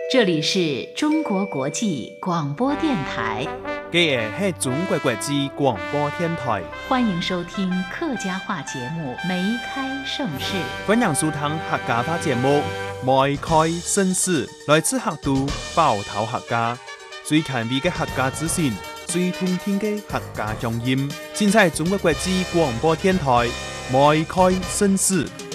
这里是中国国际广播电台， 这个是中国国际广播电台， 欢迎收听客家话节目《梅开盛世》。 欢迎收听客家话节目《梅开盛世》，来自客都包头客家，最前卫的客家资訊，最通聽的客家鄉音，現在中國國際廣播電台《梅開盛世》。